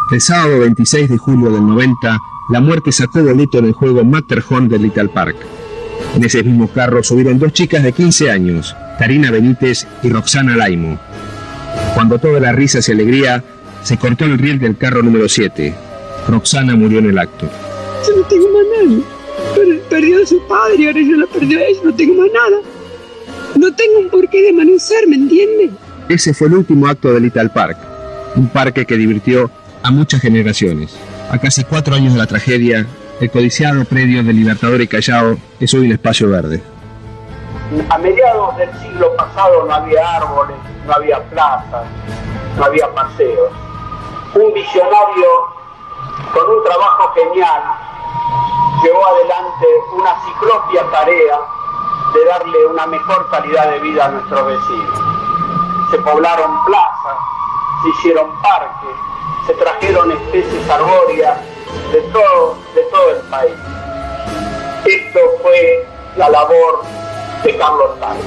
El sábado 26 de julio del 90, la muerte sacó boleto en el juego Matterhorn de Little Park. En ese mismo carro subieron dos chicas de 15 años, Karina Benítez y Roxana Laimo. Cuando toda la risas y alegría, se cortó el riel del carro número 7. Roxana murió en el acto. Yo no tengo más nadie. Perdió a su padre, ahora yo la perdió a ella, no tengo más nada. No tengo un porqué de amanecer, ¿me entiendes? Ese fue el último acto de Little Park, un parque que divirtió a muchas generaciones. A casi 4 años de la tragedia, el codiciado predio del Libertador y Callao es hoy un espacio verde. A mediados del siglo pasado no había árboles, no había plazas, no había paseos. Un visionario con un trabajo genial llevó adelante una ciclopia tarea de darle una mejor calidad de vida a nuestros vecinos. Se poblaron plazas, se hicieron parques, se trajeron especies arbóreas de todo el país. Esto fue la labor de Carlos Tal.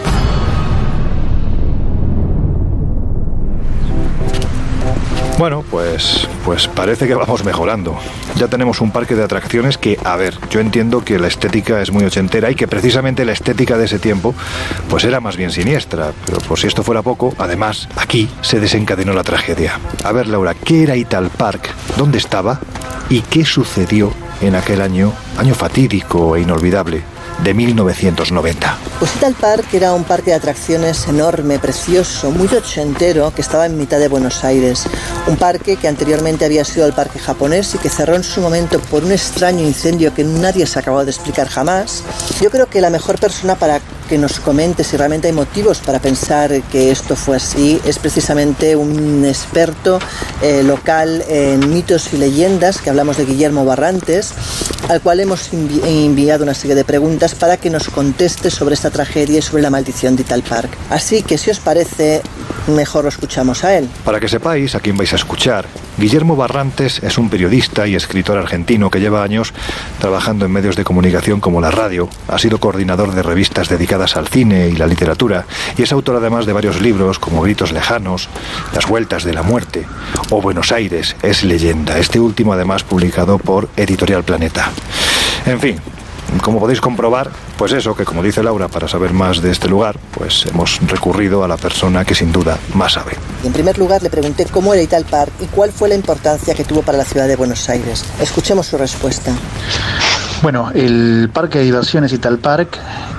Bueno, pues parece que vamos mejorando. Ya tenemos un parque de atracciones que, a ver, yo entiendo que la estética es muy ochentera y que precisamente la estética de ese tiempo pues era más bien siniestra. Pero por si esto fuera poco, además, aquí se desencadenó la tragedia. A ver, Laura, ¿qué era Ital Park? ¿Dónde estaba? ¿Y qué sucedió en aquel año fatídico e inolvidable de 1990? Pues Ital Park era un parque de atracciones enorme, precioso, muy ochentero, que estaba en mitad de Buenos Aires. Un parque que anteriormente había sido el parque japonés y que cerró en su momento por un extraño incendio que nadie se acabó de explicar jamás. Yo creo que la mejor persona para que nos comente si realmente hay motivos para pensar que esto fue así es precisamente un experto local en mitos y leyendas, que hablamos de Guillermo Barrantes, al cual hemos enviado una serie de preguntas para que nos conteste sobre esta tragedia y sobre la maldición de Ital Park. Así que si os parece, mejor lo escuchamos a él. Para que sepáis a quién vais a escuchar, Guillermo Barrantes es un periodista y escritor argentino que lleva años trabajando en medios de comunicación como la radio. Ha sido coordinador de revistas dedicadas al cine y la literatura y es autor además de varios libros como Gritos lejanos, Las vueltas de la muerte o Buenos Aires es leyenda, este último además publicado por Editorial Planeta. En fin, como podéis comprobar, pues eso, que como dice Laura, para saber más de este lugar, pues hemos recurrido a la persona que sin duda más sabe. En primer lugar le pregunté cómo era Ital Park y cuál fue la importancia que tuvo para la ciudad de Buenos Aires. Escuchemos su respuesta. Bueno, el parque de diversiones Ital Park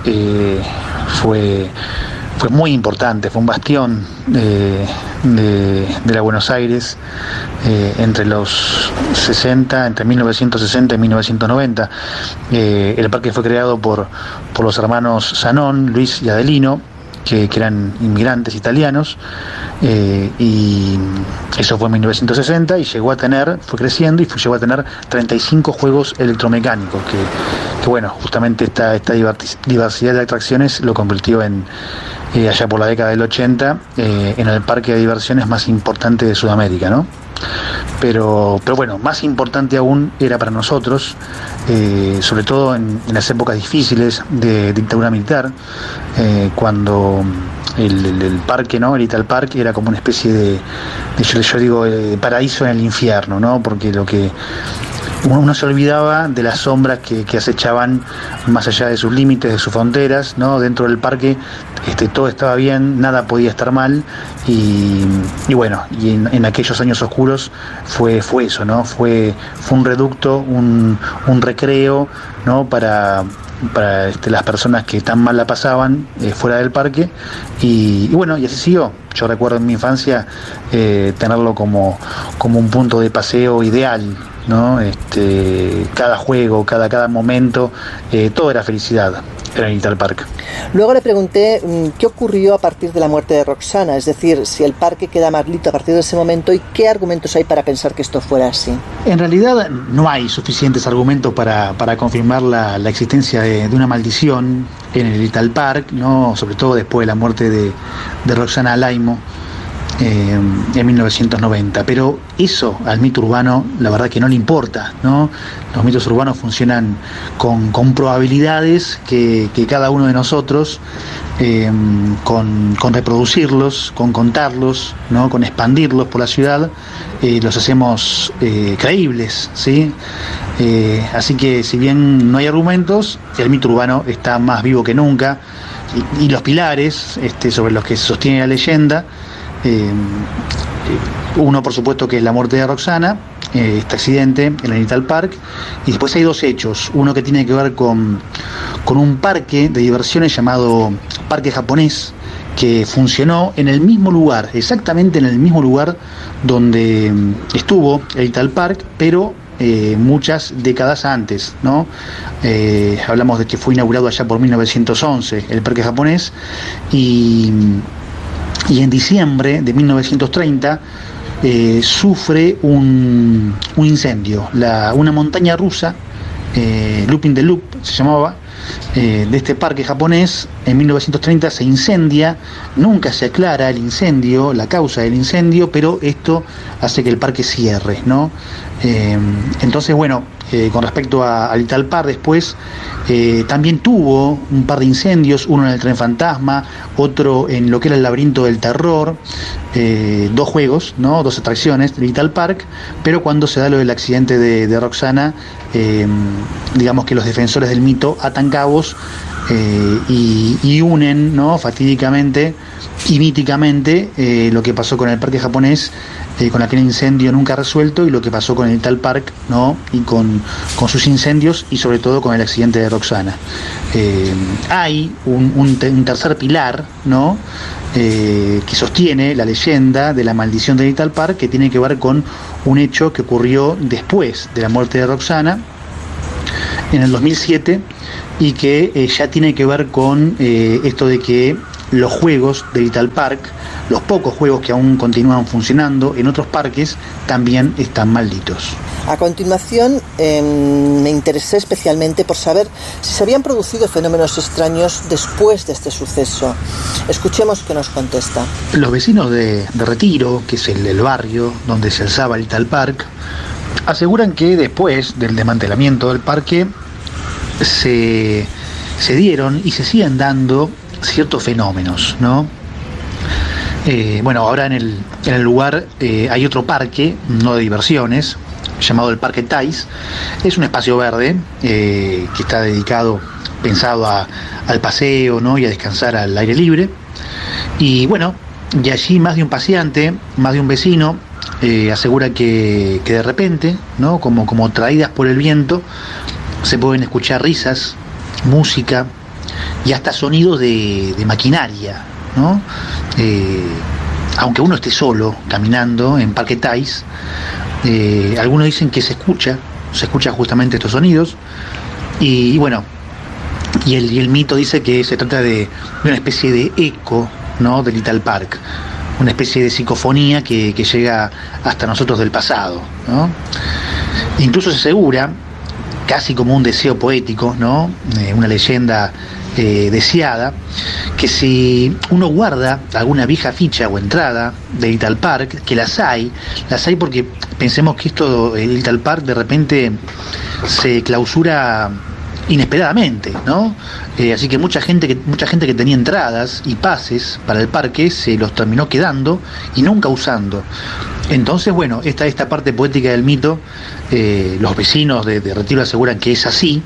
fue muy importante, fue un bastión de la Buenos Aires entre los 60, entre 1960 y 1990. El parque fue creado por los hermanos Zanón, Luis y Adelino, que eran inmigrantes italianos, y eso fue en 1960 y fue creciendo y llegó a tener 35 juegos electromecánicos, que bueno, justamente esta diversidad de atracciones lo convirtió en allá por la década del 80 en el parque de diversiones más importante de Sudamérica, ¿no? Pero bueno, más importante aún era para nosotros, sobre todo en las épocas difíciles de dictadura militar, cuando el parque, ¿no? El Ital Park era como una especie de yo digo, paraíso en el infierno, ¿no? Porque uno se olvidaba de las sombras que acechaban más allá de sus límites, de sus fronteras, ¿no? Dentro del parque todo estaba bien, nada podía estar mal, y bueno, y en aquellos años oscuros fue eso, ¿no? Fue un reducto, un recreo, ¿no? Para las personas que tan mal la pasaban fuera del parque, y bueno, y así siguió. Yo recuerdo en mi infancia tenerlo como un punto de paseo ideal, ¿no? Cada juego, cada momento, todo era felicidad. Era en Ital Park. Luego le pregunté qué ocurrió a partir de la muerte de Roxana, es decir, si el parque queda maldito a partir de ese momento y qué argumentos hay para pensar que esto fuera así. En realidad no hay suficientes argumentos para confirmar la existencia de una maldición en el Ital Park, ¿no? Sobre todo después de la muerte de Roxana Laimo. en 1990, pero eso al mito urbano la verdad que no le importa, ¿no? Los mitos urbanos funcionan con probabilidades que cada uno de nosotros, con reproducirlos, con contarlos, ¿no? Con expandirlos por la ciudad, los hacemos creíbles, ¿sí? Así que si bien no hay argumentos, el mito urbano está más vivo que nunca, y los pilares sobre los que se sostiene la leyenda, uno por supuesto que es la muerte de Roxana, este accidente en el Little Park, y después hay dos hechos, uno que tiene que ver con un parque de diversiones llamado Parque Japonés, que funcionó en el mismo lugar, exactamente en el mismo lugar donde estuvo el Little Park, pero muchas décadas antes, ¿no? Hablamos de que fue inaugurado allá por 1911 el Parque Japonés, y en diciembre de 1930 sufre un incendio. Una montaña rusa, Looping the Loop se llamaba, de este parque japonés, en 1930 se incendia. Nunca se aclara el incendio, la causa del incendio, pero esto hace que el parque cierre, ¿no? Entonces, bueno, con respecto a Little Park, después también tuvo un par de incendios, uno en el Tren Fantasma, otro en lo que era el Laberinto del Terror, dos juegos, ¿no? Dos atracciones de Little Park, pero cuando se da lo del accidente de Roxana, digamos que los defensores del mito atan cabos y unen, ¿no? Fatídicamente y míticamente lo que pasó con el parque japonés, con aquel incendio nunca resuelto, y lo que pasó con el Little Park, ¿no? Y con sus incendios, y sobre todo con el accidente de Roxana. Hay un tercer pilar, ¿no? Que sostiene la leyenda de la maldición de Little Park, que tiene que ver con un hecho que ocurrió después de la muerte de Roxana, en el 2007, y que ya tiene que ver con esto de que los juegos de Little Park, los pocos juegos que aún continúan funcionando en otros parques, también están malditos. A continuación, me interesé especialmente por saber si se habían producido fenómenos extraños después de este suceso. Escuchemos qué nos contesta. Los vecinos de Retiro, que es el barrio donde se alzaba Little Park, aseguran que después del desmantelamiento del parque se dieron y se siguen dando ciertos fenómenos, ¿no? Bueno, ahora en el lugar hay otro parque, no de diversiones, llamado el Parque Thais. Es un espacio verde que está dedicado, pensado al paseo, ¿no? Y a descansar al aire libre. Y bueno, y allí más de un paseante, más de un vecino, asegura que de repente, ¿no? Como traídas por el viento, se pueden escuchar risas, música y hasta sonidos de maquinaria, ¿no? Aunque uno esté solo caminando en Parque Thais, algunos dicen que se escucha justamente estos sonidos, y bueno, y el mito dice que se trata de una especie de eco, ¿no? De Little Park, una especie de psicofonía que llega hasta nosotros del pasado, ¿no? Incluso se asegura, casi como un deseo poético, ¿no? Una leyenda deseada, que si uno guarda alguna vieja ficha o entrada de Little Park, que las hay porque pensemos que el Little Park de repente se clausura inesperadamente, ¿no? Así que mucha gente que tenía entradas y pases para el parque se los terminó quedando y nunca usando. Entonces, bueno, esta parte poética del mito, los vecinos de Retiro aseguran que es así.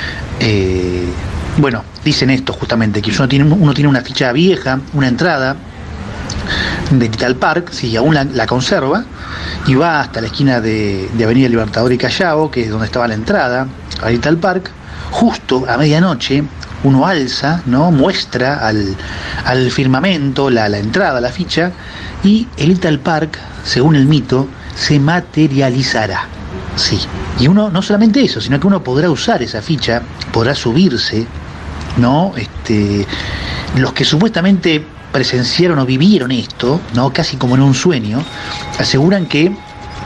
Bueno, dicen esto justamente, que uno tiene una ficha vieja, una entrada de Little Park, si aún la conserva, y va hasta la esquina de Avenida Libertador y Callao, que es donde estaba la entrada a Little Park. Justo a medianoche uno alza, ¿no? Muestra al firmamento la entrada, la ficha, y el Little Park, según el mito, se materializará. Sí. Y uno, no solamente eso, sino que uno podrá usar esa ficha, podrá subirse, ¿no? Los que supuestamente presenciaron o vivieron esto, ¿no? Casi como en un sueño, aseguran que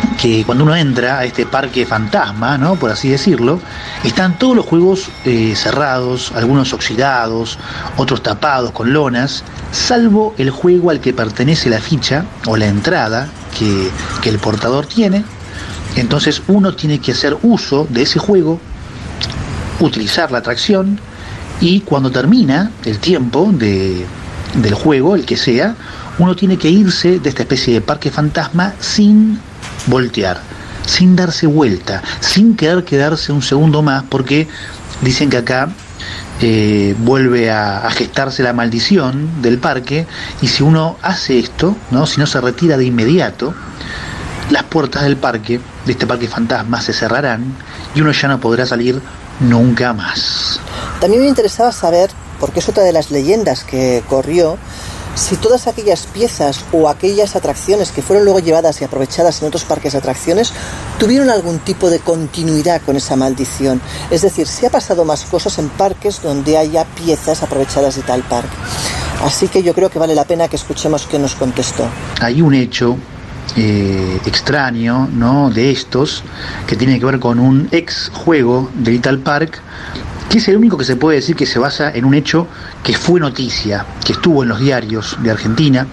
que cuando uno entra a este parque fantasma, ¿no?, por así decirlo, están todos los juegos cerrados, algunos oxidados, otros tapados con lonas, salvo el juego al que pertenece la ficha o la entrada que el portador tiene. Entonces uno tiene que hacer uso de ese juego, utilizar la atracción, y cuando termina el tiempo del juego, el que sea, uno tiene que irse de esta especie de parque fantasma sin voltear, sin darse vuelta, sin querer quedarse un segundo más, porque dicen que acá vuelve a gestarse la maldición del parque, y si uno hace esto, ¿no?, si no se retira de inmediato, las puertas del parque, de este parque fantasma, se cerrarán y uno ya no podrá salir nunca más. También me interesaba saber, porque es otra de las leyendas que corrió, si todas aquellas piezas o aquellas atracciones que fueron luego llevadas y aprovechadas en otros parques de atracciones tuvieron algún tipo de continuidad con esa maldición. Es decir, si ha pasado más cosas en parques donde haya piezas aprovechadas de tal parque. Así que yo creo que vale la pena que escuchemos qué nos contestó. Hay un hecho extraño, ¿no?, de estos, que tiene que ver con un ex juego de Little Park, que es el único que se puede decir que se basa en un hecho que fue noticia, que estuvo en los diarios de Argentina,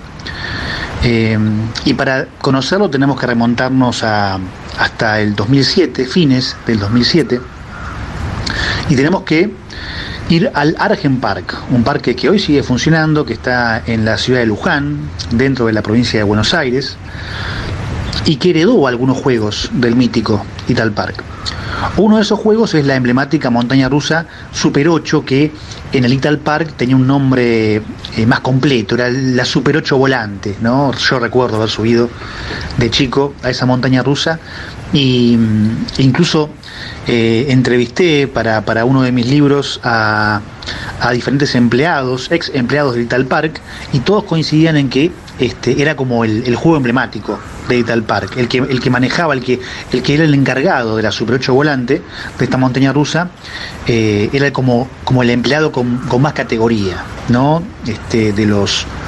y para conocerlo tenemos que remontarnos hasta el 2007, fines del 2007, y tenemos que ir al Argen Park, un parque que hoy sigue funcionando, que está en la ciudad de Luján, dentro de la provincia de Buenos Aires, y que heredó algunos juegos del mítico Little Park. Uno de esos juegos es la emblemática montaña rusa Super 8, que en el Little Park tenía un nombre más completo, era la Super 8 volante, ¿no? Yo recuerdo haber subido de chico a esa montaña rusa, y incluso entrevisté para uno de mis libros a diferentes empleados, ex empleados de Little Park, y todos coincidían en que era como el juego emblemático de Little Park, el que manejaba, el que era el encargado de la Super 8 volante, de esta montaña rusa, era como el empleado con más categoría, ¿no?, de los